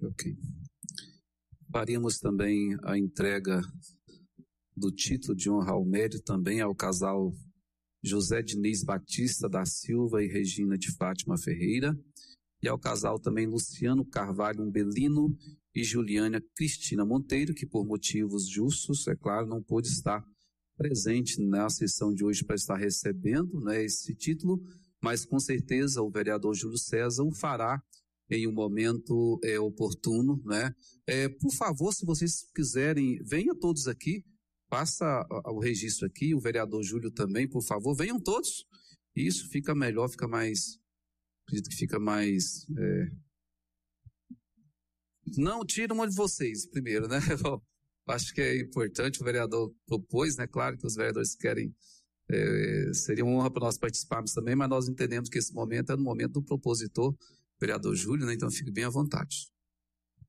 Ok. Faríamos também a entrega do título de honra ao mérito também ao casal José Diniz Batista da Silva e Regina de Fátima Ferreira, e ao casal também Luciano Carvalho Umbelino e Juliana Cristina Monteiro, que por motivos justos, é claro, não pôde estar presente na sessão de hoje para estar recebendo, né, esse título, mas com certeza o vereador Júlio César o fará em um momento oportuno, né? Por favor, se vocês quiserem, venham todos aqui, faça o registro aqui, o vereador Júlio também, por favor, venham todos. Isso fica melhor, fica mais, acredito que fica mais... Não, tira uma de vocês primeiro, né? Acho que é importante, o vereador propôs, né? Claro que os vereadores querem, seria uma honra para nós participarmos também, mas nós entendemos que esse momento é no momento do propositor, vereador Júlio, né? Então fique bem à vontade.